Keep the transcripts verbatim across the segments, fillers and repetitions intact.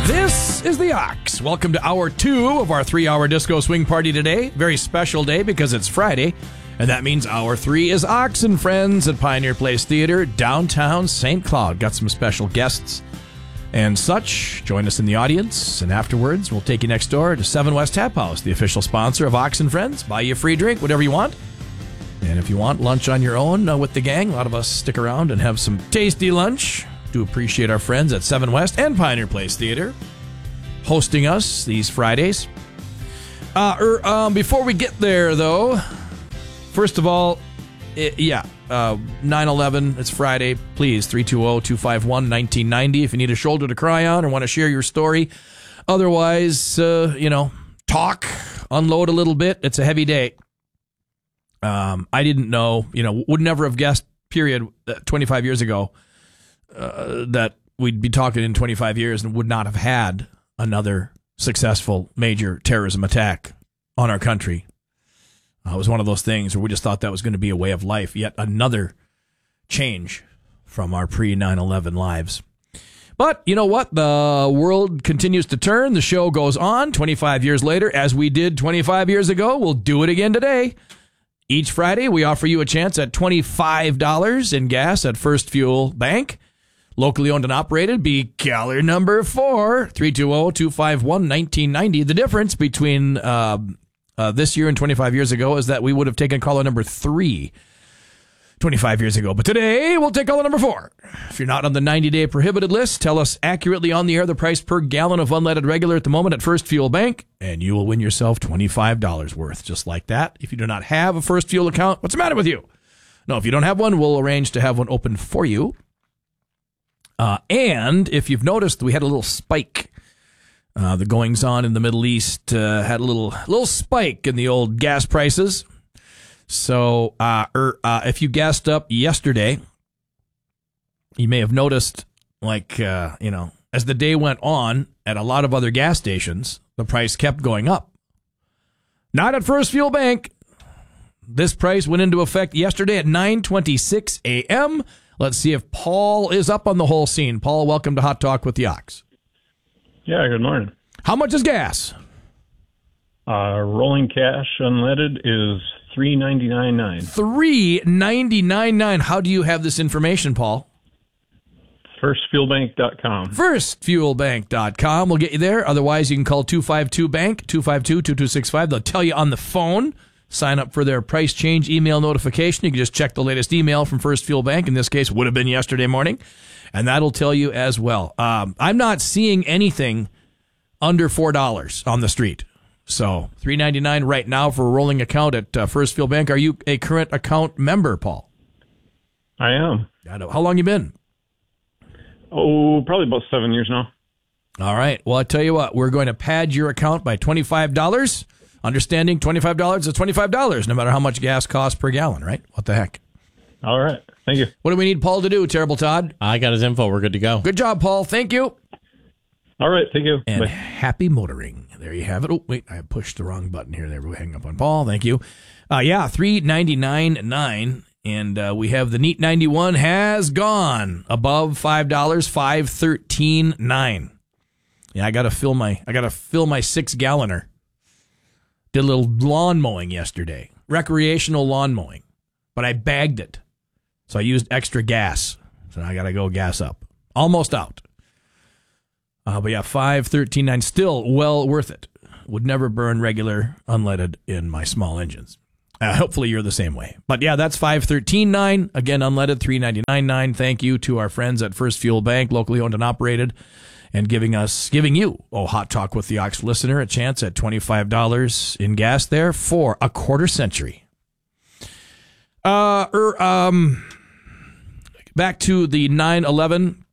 This is the Ox. Welcome to hour two of our three-hour disco swing party today. Very special day because it's Friday, and that means hour three is Ox and Friends at Pioneer Place Theater, downtown Saint Cloud. Got some special guests and such. Join us in the audience, and afterwards we'll take you next door to Seven West Tap House, the official sponsor of Ox and Friends. Buy you a free drink, whatever you want. And if you want lunch on your own uh, with the gang, a lot of us stick around and have some tasty lunch. Do appreciate our friends at Seven West and Pioneer Place Theater hosting us these Fridays. Uh, er, um, before we get there, though, first of all, it, yeah, uh, nine eleven, it's Friday. Please, three two zero, two five one, one nine nine zero if you need a shoulder to cry on or want to share your story. Otherwise, uh, you know, talk, unload a little bit. It's a heavy day. Um, I didn't know, you know, would never have guessed, period, twenty-five years ago, Uh, that we'd be talking in twenty-five years and would not have had another successful major terrorism attack on our country. Uh, it was one of those things where we just thought that was going to be a way of life, yet another change from our pre nine eleven lives. But you know what? The world continues to turn. The show goes on twenty-five years later, as we did twenty-five years ago. We'll do it again today. Each Friday, we offer you a chance at twenty-five dollars in gas at First Fuel Bank. Locally owned and operated, be caller number four, three two zero, two five one, one nine nine zero. The difference between uh, uh, this year and twenty-five years ago is that we would have taken caller number three twenty-five years ago. But today, we'll take caller number four. If you're not on the ninety-day prohibited list, tell us accurately on the air the price per gallon of unleaded regular at the moment at First Fuel Bank, and you will win yourself twenty-five dollars worth, just like that. If you do not have a First Fuel account, what's the matter with you? No, if you don't have one, we'll arrange to have one open for you. Uh, and if you've noticed, we had a little spike. Uh, the goings on in the Middle East uh, had a little little spike in the old gas prices. So uh, er, uh, if you gassed up yesterday, you may have noticed, like, uh, you know, as the day went on at a lot of other gas stations, the price kept going up. Not at First Fuel Bank. This price went into effect yesterday at nine twenty-six a.m., Let's see if Paul is up on the whole scene. Paul, welcome to Hot Talk with the Ox. Yeah, good morning. How much is gas? Uh, rolling cash unleaded is three ninety-nine nine. three ninety-nine nine. How do you have this information, Paul? first fuel bank dot com. first fuel bank dot com will get you there. Otherwise, you can call two five two bank, two five two, two two six five. They'll tell you on the phone. Sign up for their price change email notification. You can just check the latest email from First Fuel Bank. In this case, would have been yesterday morning. And that'll tell you as well. Um, I'm not seeing anything under four dollars on the street. So three ninety-nine right now for a rolling account at uh, First Fuel Bank. Are you a current account member, Paul? I am. I know. How long you been? Oh, probably about seven years now. All right. Well, I tell you what, we're going to pad your account by twenty-five dollars. Understanding twenty-five dollars is twenty-five dollars, no matter how much gas costs per gallon, right? What the heck? All right. Thank you. What do we need Paul to do, Terrible Todd? I got his info. We're good to go. Good job, Paul. Thank you. All right. Thank you. And Bye. happy motoring. There you have it. Oh, wait. I pushed the wrong button here. There we hang up on Paul. Thank you. Uh, yeah, three ninety-nine nine. And uh, we have the Neat ninety-one has gone above five dollars, five thirteen nine. Yeah, I got to fill my I got to fill my six galloner. Did a little lawn mowing yesterday, recreational lawn mowing, but I bagged it. So I used extra gas. So now I got to go gas up. Almost out. Uh, but yeah, five thirteen nine, still well worth it. Would never burn regular unleaded in my small engines. Uh, hopefully you're the same way. But yeah, that's five thirteen nine. Again, unleaded, three ninety-nine nine. Thank you to our friends at First Fuel Bank, locally owned and operated, and giving us, giving you, oh, Hot Talk with the Ox listener, a chance at twenty-five dollars in gas there for a quarter century. Uh, er, um, back to the nine eleven.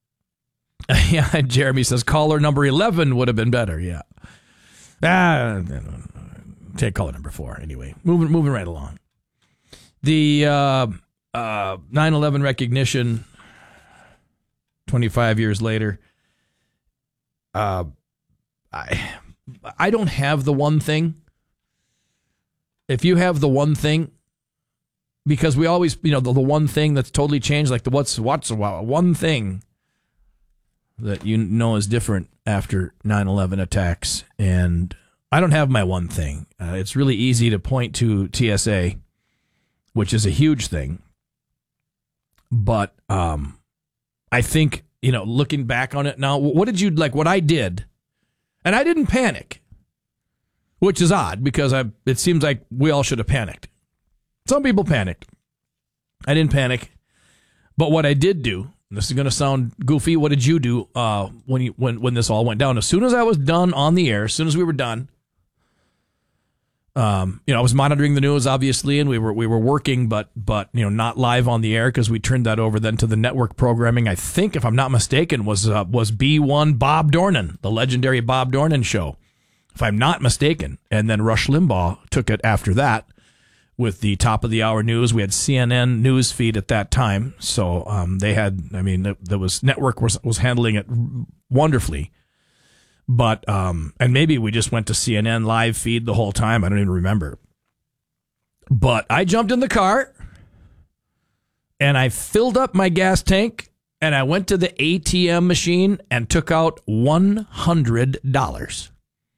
Yeah, Jeremy says caller number eleven would have been better. Yeah. Ah, take caller number four anyway. Moving, moving right along. The uh, uh, nine eleven recognition, twenty-five years later. Uh, I I don't have the one thing. If you have the one thing, because we always, you know, the, the one thing that's totally changed, like the what's what's one thing that you know is different after nine eleven attacks, and I don't have my one thing. Uh, it's really easy to point to T S A, which is a huge thing. But um, I think, you know, looking back on it now, what did you like? What I did, and I didn't panic, which is odd because I. It seems like we all should have panicked. Some people panicked. I didn't panic, but what I did do. This is going to sound goofy. What did you do uh, when you when when this all went down? As soon as I was done on the air, as soon as we were done, um, you know, I was monitoring the news, obviously, and we were we were working, but but you know, not live on the air because we turned that over then to the network programming. I think, if I'm not mistaken, was uh, was B one Bob Dornan, the legendary Bob Dornan show, if I'm not mistaken, and then Rush Limbaugh took it after that. With the top of the hour news, we had C N N news feed at that time, so um, they had. I mean, there was network was was handling it wonderfully, but um, and maybe we just went to C N N live feed the whole time. I don't even remember. But I jumped in the car, and I filled up my gas tank, and I went to the A T M machine and took out one hundred dollars.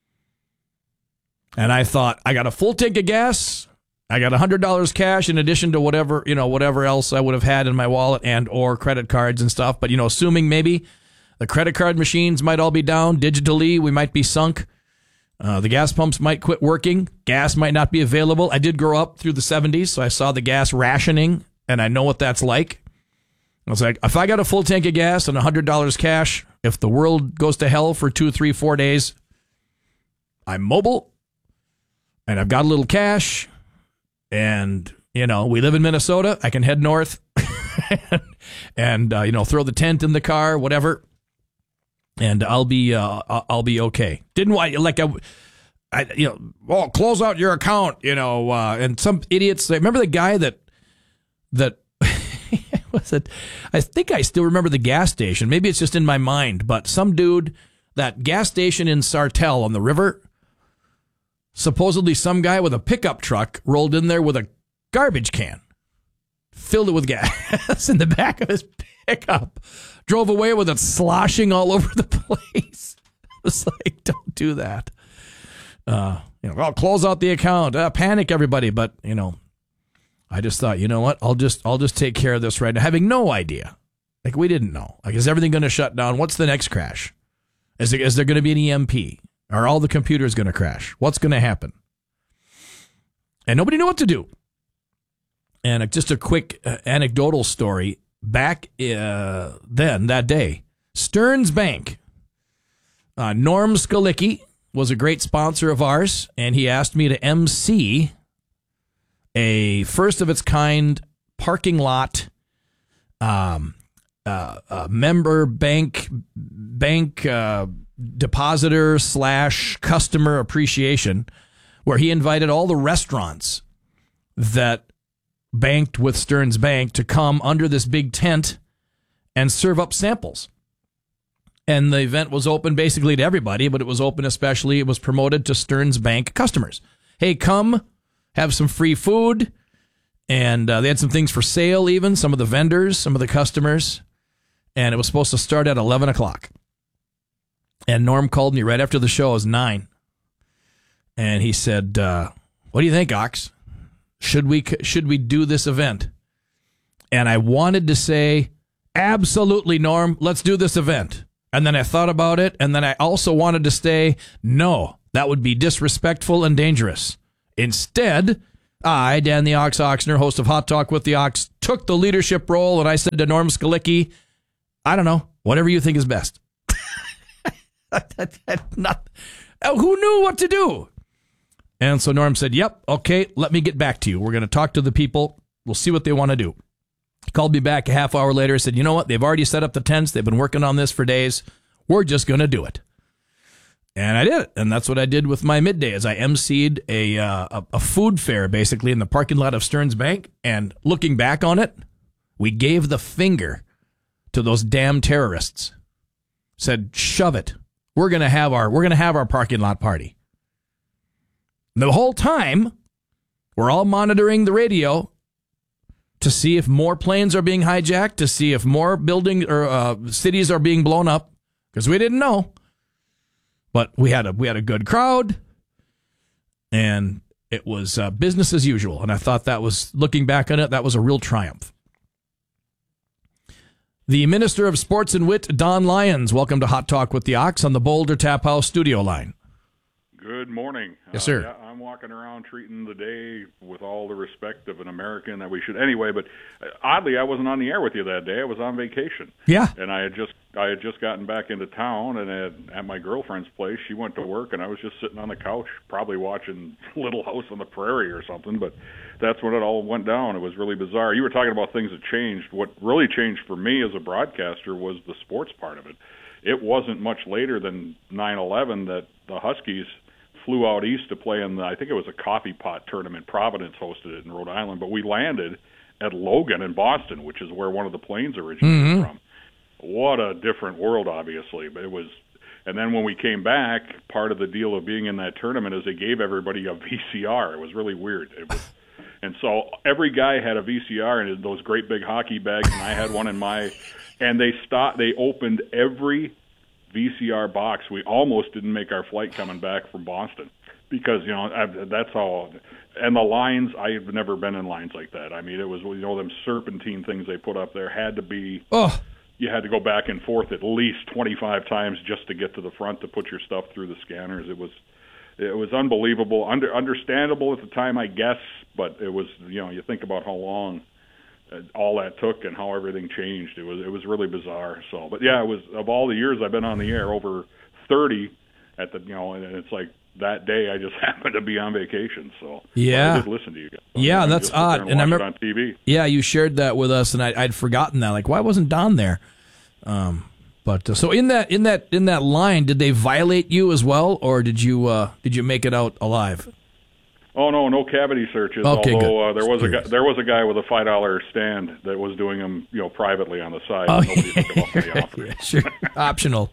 And I thought, I got a full tank of gas. I got one hundred dollars cash in addition to whatever, you know, whatever else I would have had in my wallet and or credit cards and stuff. But, you know, assuming maybe the credit card machines might all be down digitally, we might be sunk. Uh, the gas pumps might quit working. Gas might not be available. I did grow up through the seventies, so I saw the gas rationing, and I know what that's like. I was like, if I got a full tank of gas and one hundred dollars cash, if the world goes to hell for two, three, four days, I'm mobile, and I've got a little cash. And, you know, we live in Minnesota. I can head north and, and uh, you know, throw the tent in the car, whatever. And I'll be uh, I'll be OK. Didn't want like I, I, you know, oh, close out your account, you know, uh, and some idiots. Remember the guy that that was it? I think I still remember the gas station. Maybe it's just in my mind. But some dude, that gas station in Sartell on the river. Supposedly some guy with a pickup truck rolled in there with a garbage can, filled it with gas in the back of his pickup, drove away with it sloshing all over the place. I was like, don't do that. Uh, you know, I'll close out the account, uh, panic everybody. But, you know, I just thought, you know what, I'll just I'll just take care of this right now, having no idea. Like, we didn't know. Like, is everything going to shut down? What's the next crash? Is there, is there going to be an E M P? Are all the computers going to crash? What's going to happen? And nobody knew what to do. And just a quick uh, anecdotal story. Back uh, then, that day, Stearns Bank, uh, Norm Skalicki was a great sponsor of ours, and he asked me to M C a first-of-its-kind parking lot um, uh, uh, member bank bank uh depositor slash customer appreciation, where he invited all the restaurants that banked with Stearns Bank to come under this big tent and serve up samples. And the event was open basically to everybody, but it was open especially, it was promoted to Stearns Bank customers. Hey, come, have some free food. And uh, they had some things for sale even, some of the vendors, some of the customers. And it was supposed to start at eleven o'clock. And Norm called me right after the show. It was nine. And he said, uh, what do you think, Ox? Should we should we do this event? And I wanted to say, absolutely, Norm, let's do this event. And then I thought about it. And then I also wanted to say, no, that would be disrespectful and dangerous. Instead, I, Dan the Ox Oxner, host of Hot Talk with the Ox, took the leadership role. And I said to Norm Skalicki, I don't know, whatever you think is best. Not, who knew what to do? And so Norm said, yep, okay, let me get back to you. We're going to talk to the people. We'll see what they want to do. He called me back a half hour later, said, you know what? They've already set up the tents. They've been working on this for days. We're just going to do it. And I did it. And that's what I did with my midday, is I emceed a, uh, a, a food fair, basically, in the parking lot of Stearns Bank. And looking back on it, we gave the finger to those damn terrorists. Said, shove it. We're gonna have our we're gonna have our parking lot party. The whole time, we're all monitoring the radio to see if more planes are being hijacked, to see if more buildings or uh, cities are being blown up, because we didn't know. But we had a we had a good crowd, and it was uh, business as usual. And I thought that was, looking back on it, that was a real triumph. The Minister of Sports and Wit, Don Lyons, welcome to Hot Talk with the Ox on the Boulder Tap House studio line. Good morning. Yes, sir. Uh, yeah, I'm walking around treating the day with all the respect of an American that we should. Anyway, but uh, oddly, I wasn't on the air with you that day. I was on vacation. Yeah. And I had just I had just gotten back into town, and at, at my girlfriend's place, she went to work, and I was just sitting on the couch, probably watching Little House on the Prairie or something. But that's when it all went down. It was really bizarre. You were talking about things that changed. What really changed for me as a broadcaster was the sports part of it. It wasn't much later than nine eleven that the Huskies flew out east to play in the, I think it was a coffee pot tournament. Providence hosted it in Rhode Island, but we landed at Logan in Boston, which is where one of the planes originated Mm-hmm. from. What a different world, obviously, but it was. And then when we came back, part of the deal of being in that tournament is they gave everybody a V C R. It was really weird. It was, and so every guy had a V C R in those great big hockey bags, and I had one in my. And they stopped. They opened every V C R box. We almost didn't make our flight coming back from Boston because, you know, I, that's how. And the lines, I've never been in lines like that. I mean, it was, you know, them serpentine things they put up there had to be. Oh. You had to go back and forth at least twenty-five times just to get to the front to put your stuff through the scanners. It was, it was unbelievable. Under, understandable at the time, I guess, but it was, you know, you think about how long all that took and how everything changed. It was, it was really bizarre. So, but yeah, it was, of all the years I've been on the air, over thirty at the, you know, and it's like that day I just happened to be on vacation. So yeah, I did listen to you guys. So yeah, I that's odd. And, and I remember on T V. Yeah, you shared that with us, and I, I'd forgotten that. Like, why wasn't Don there? Um, but uh, so in that in that in that line, did they violate you as well, or did you uh, did you make it out alive? Oh no, no cavity searches. Okay, although uh, there was a Curious. guy, there was a guy with a five dollar stand that was doing them, you know, privately on the side. Oh, Nobody took him up on the offer. yeah, sure, optional.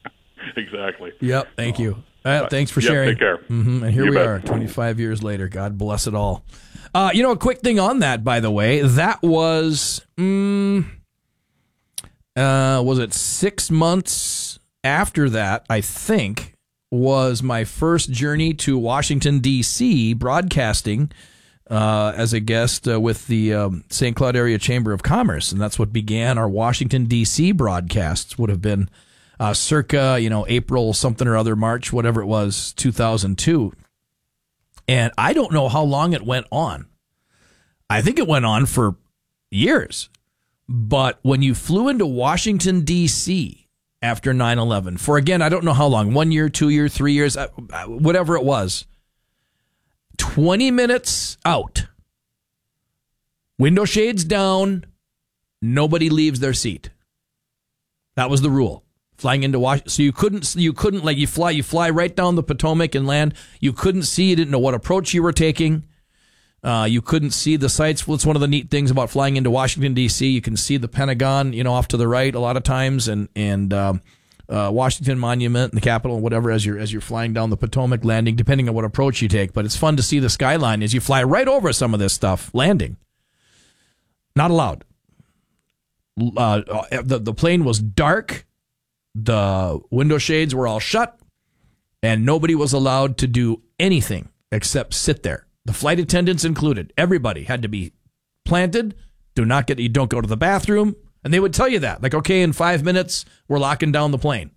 Exactly. Yep. Thank you. Uh, thanks for Yep, sharing. take care. Mm-hmm. And here You we bet. are, twenty-five years later. God bless it all. Uh, you know, a quick thing on that, by the way. That was, mm, uh, was it six months after that, I think, was my first journey to Washington, D C, broadcasting uh, as a guest uh, with the um, Saint Cloud Area Chamber of Commerce. And that's what began our Washington, D C broadcasts, would have been uh, circa, you know, April something or other, March, whatever it was, two thousand two. And I don't know how long it went on. I think it went on for years. But when you flew into Washington, D C after nine eleven, for, again, I don't know how long, one year, two years, three years, uh, whatever it was, twenty minutes out, window shades down, nobody leaves their seat. That was the rule. Flying into Washington, so you couldn't, you couldn't like you fly, you fly right down the Potomac and land. You couldn't see, you didn't know what approach you were taking. Uh, you couldn't see the sights. Well, it's one of the neat things about flying into Washington, D C. You can see the Pentagon, you know, off to the right a lot of times, and and um, uh, Washington Monument and the Capitol, whatever, as you're as you're flying down the Potomac, landing, depending on what approach you take. But it's fun to see the skyline as you fly right over some of this stuff, landing. Not allowed. Uh, the the plane was dark. The window shades were all shut, and nobody was allowed to do anything except sit there. The flight attendants included. Everybody had to be planted. Do not get, you don't go to the bathroom. And they would tell you that. Like, okay, in five minutes, we're locking down the plane.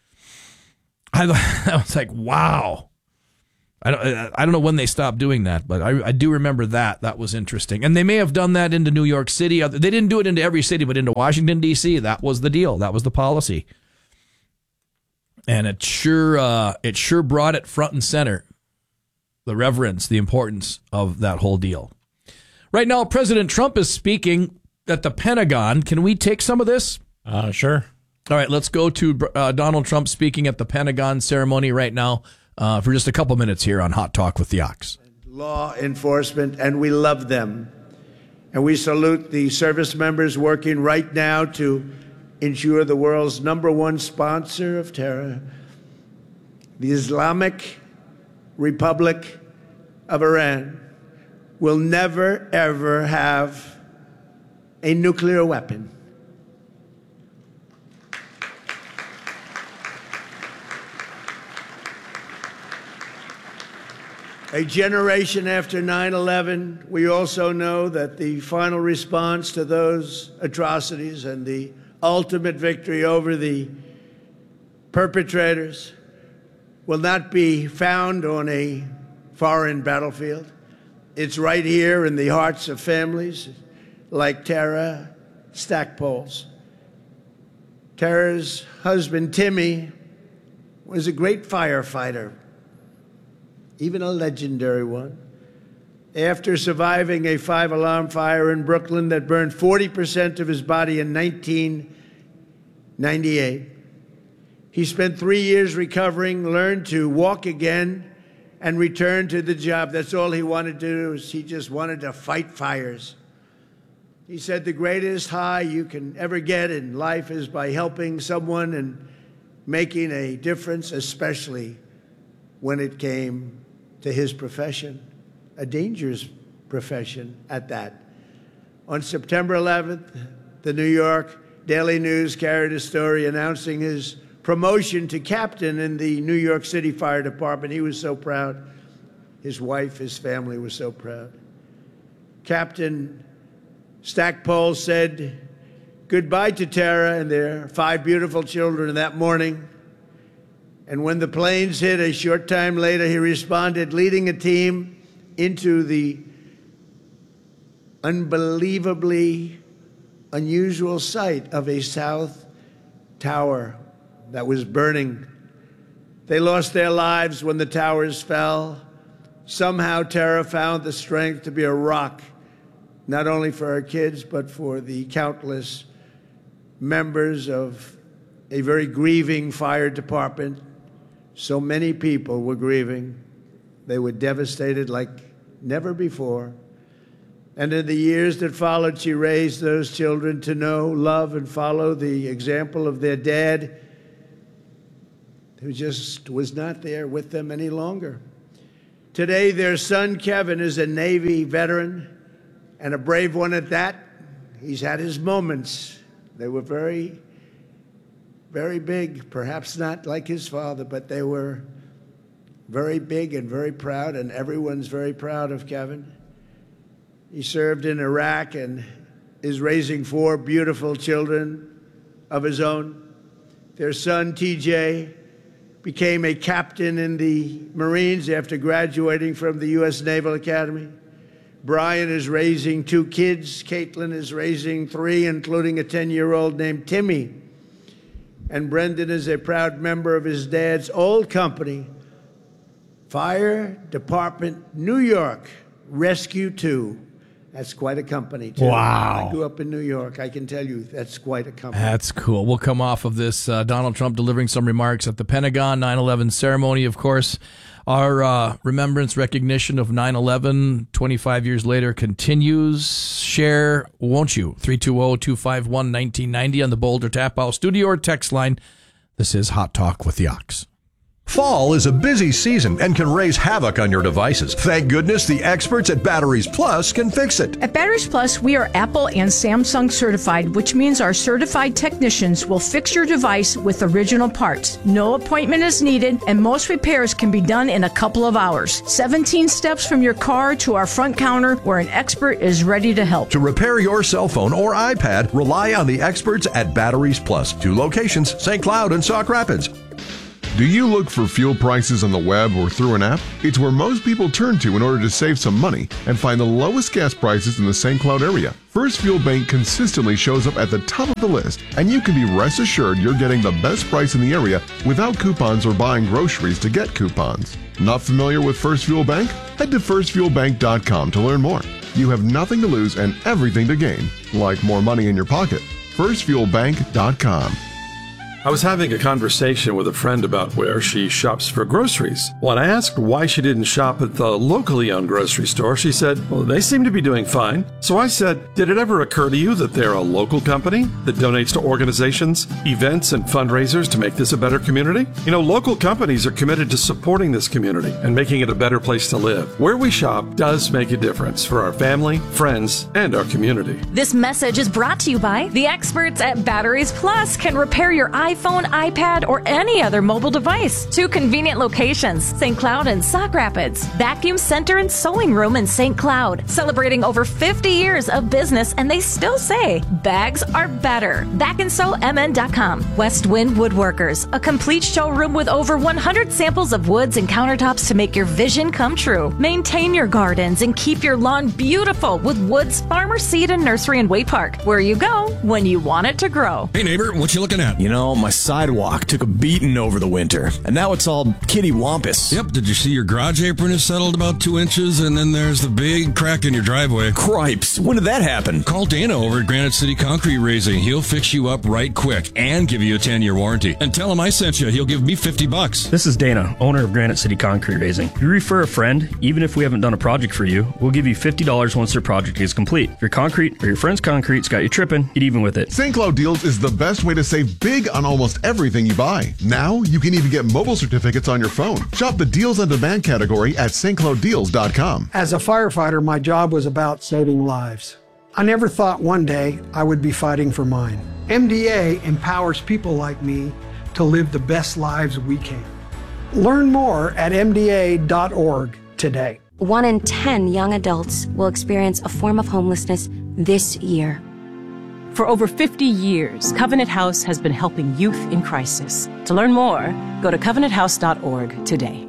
I, I was like, wow. I don't, I don't know when they stopped doing that, but I, I do remember that. That was interesting. And they may have done that into New York City. They didn't do it into every city, but into Washington, D C, that was the deal. That was the policy. And it sure, uh, it sure brought it front and center, the reverence, the importance of that whole deal. Right now, President Trump is speaking at the Pentagon. Can we take some of this? Uh, sure. All right, let's go to uh, Donald Trump speaking at the Pentagon ceremony right now uh, for just a couple minutes here on Hot Talk with the Ox. Law enforcement, and we love them. And we salute the service members working right now to ensure the world's number one sponsor of terror, the Islamic Republic of Iran, will never, ever have a nuclear weapon. A generation after nine eleven, we also know that the final response to those atrocities and the ultimate victory over the perpetrators will not be found on a foreign battlefield. It's right here in the hearts of families like Tara Stackpole's. Tara's husband, Timmy, was a great firefighter, even a legendary one. After surviving a five-alarm fire in Brooklyn that burned forty percent of his body in nineteen ninety-eight, he spent three years recovering, learned to walk again, and returned to the job. That's all he wanted to do. Is he just wanted to fight fires. He said the greatest high you can ever get in life is by helping someone and making a difference, especially when it came to his profession, a dangerous profession at that. On September eleventh, the New York Daily News carried a story announcing his promotion to captain in the New York City Fire Department. He was so proud. His wife, his family were so proud. Captain Stackpole said goodbye to Tara and their five beautiful children that morning. And when the planes hit a short time later, he responded, leading a team into the unbelievably unusual sight of a South Tower that was burning. They lost their lives when the towers fell. Somehow Tara found the strength to be a rock, not only for her kids, but for the countless members of a very grieving fire department. So many people were grieving. They were devastated like never before. And in the years that followed, she raised those children to know, love, and follow the example of their dad, who just was not there with them any longer. Today, their son, Kevin, is a Navy veteran, and a brave one at that. He's had his moments. They were very, very big, perhaps not like his father, but they were very big and very proud, and everyone's very proud of Kevin. He served in Iraq and is raising four beautiful children of his own. Their son, T J, became a captain in the Marines after graduating from the U S Naval Academy. Brian is raising two kids. Caitlin is raising three, including a ten-year-old named Timmy. And Brendan is a proud member of his dad's old company, Fire Department New York Rescue two. That's quite a company, too. Wow. I grew up in New York. I can tell you that's quite a company. That's cool. We'll come off of this. Uh, Donald Trump delivering some remarks at the Pentagon nine eleven ceremony, of course. Our uh, remembrance recognition of nine eleven twenty-five years later continues. Share, won't you? three two zero, two five one, one nine nine zero on the Boulder Tap House studio or text line. This is Hot Talk with the Ox. Fall is a busy season and can raise havoc on your devices. Thank goodness the experts at Batteries Plus can fix it. At Batteries Plus, we are Apple and Samsung certified, which means our certified technicians will fix your device with original parts. No appointment is needed, and most repairs can be done in a couple of hours. seventeen steps from your car to our front counter where an expert is ready to help. To repair your cell phone or iPad, rely on the experts at Batteries Plus. Two locations, Saint Cloud and Sauk Rapids. Do you look for fuel prices on the web or through an app? It's where most people turn to in order to save some money and find the lowest gas prices in the Saint Cloud area. First Fuel Bank consistently shows up at the top of the list, and you can be rest assured you're getting the best price in the area without coupons or buying groceries to get coupons. Not familiar with First Fuel Bank? Head to first fuel bank dot com to learn more. You have nothing to lose and everything to gain, like more money in your pocket. first fuel bank dot com. I was having a conversation with a friend about where she shops for groceries. When I asked why she didn't shop at the locally owned grocery store, she said, well, they seem to be doing fine. So I said, did it ever occur to you that they're a local company that donates to organizations, events, and fundraisers to make this a better community? You know, local companies are committed to supporting this community and making it a better place to live. Where we shop does make a difference for our family, friends, and our community. This message is brought to you by the experts at Batteries Plus can repair your iPhone iPhone, iPad, or any other mobile device. Two convenient locations, Saint Cloud and Sauk Rapids. Vacuum Center and Sewing Room in Saint Cloud. Celebrating over fifty years of business, and they still say bags are better. back and sew m n dot com. West Wind Woodworkers, a complete showroom with over one hundred samples of woods and countertops to make your vision come true. Maintain your gardens and keep your lawn beautiful with Woods Farmer Seed and Nursery in Way Park, where you go when you want it to grow. Hey neighbor, what you looking at? You know, my sidewalk took a beating over the winter, and now it's all kitty wampus. Yep, did you see your garage apron is settled about two inches, and then there's the big crack in your driveway? Cripes, when did that happen? Call Dana over at Granite City Concrete Raising. He'll fix you up right quick and give you a ten-year warranty. And tell him I sent you. He'll give me fifty bucks. This is Dana, owner of Granite City Concrete Raising. If you refer a friend, even if we haven't done a project for you, we'll give you fifty dollars once their project is complete. If your concrete or your friend's concrete's got you tripping, get even with it. Saint Cloud Deals is the best way to save big on almost everything you buy. Now, you can even get mobile certificates on your phone. Shop the Deals on Demand category at st cloud deals dot com. As a firefighter, my job was about saving lives. I never thought one day I would be fighting for mine. M D A empowers people like me to live the best lives we can. Learn more at m d a dot org today. One in ten young adults will experience a form of homelessness this year. For over fifty years, Covenant House has been helping youth in crisis. To learn more, go to covenant house dot org today.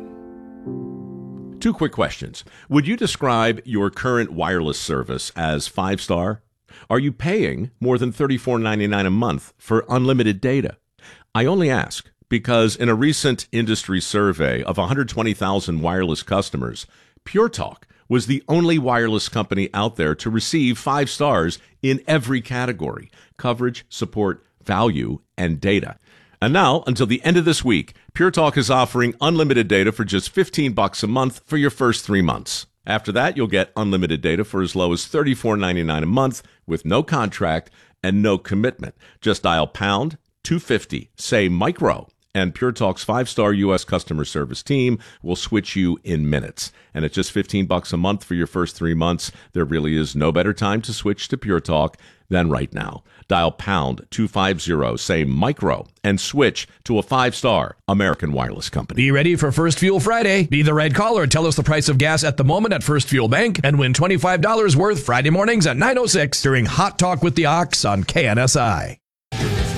Two quick questions. Would you describe your current wireless service as five-star? Are you paying more than thirty-four ninety-nine a month for unlimited data? I only ask because in a recent industry survey of one hundred twenty thousand wireless customers, Pure Talk was the only wireless company out there to receive five stars in every category: coverage, support, value, and data. And now, until the end of this week, Pure Talk is offering unlimited data for just fifteen bucks a month for your first three months. After that, you'll get unlimited data for as low as thirty-four ninety-nine a month with no contract and no commitment. Just dial pound two fifty, say micro, and Pure Talk's five-star U S customer service team will switch you in minutes. And at just fifteen bucks a month for your first three months, there really is no better time to switch to Pure Talk than right now. Dial pound two fifty, say micro, and switch to a five-star American wireless company. Be ready for First Fuel Friday. Be the right caller. Tell us the price of gas at the moment at First Fuel Bank and win twenty-five dollars worth Friday mornings at nine oh six during Hot Talk with the Ox on K N S I.